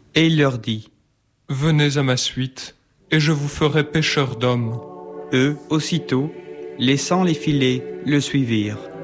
Et il leur dit, Venez à ma suite, et je vous ferai pêcheurs d'hommes. eux, aussitôt, laissant les filets, le suivirent.